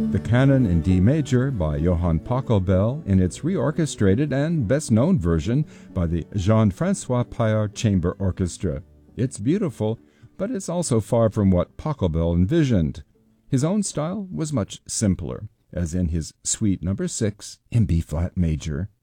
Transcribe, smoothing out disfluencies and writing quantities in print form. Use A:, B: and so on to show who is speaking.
A: The Canon in D major by Johann Pachelbel in its reorchestrated and best-known version by the Jean-Francois Paillard Chamber Orchestra. It's beautiful, but it's also far from what Pachelbel envisioned. His own style was much simpler, as in his Suite No. 6 in B-flat major.